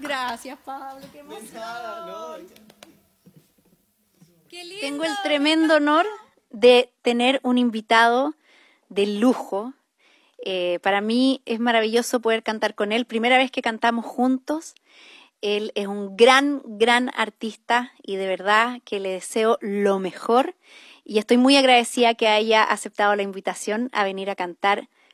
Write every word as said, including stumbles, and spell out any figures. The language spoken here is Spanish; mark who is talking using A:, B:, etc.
A: Gracias, Pablo, qué emoción.
B: Nada, no.
A: Qué lindo.
C: Tengo el tremendo honor de tener un invitado de lujo. Eh, para mí es maravilloso poder cantar con él. Primera vez que cantamos juntos. Él es un gran, gran artista y de verdad que le deseo lo mejor. Y estoy muy agradecida que haya aceptado la invitación a venir a cantar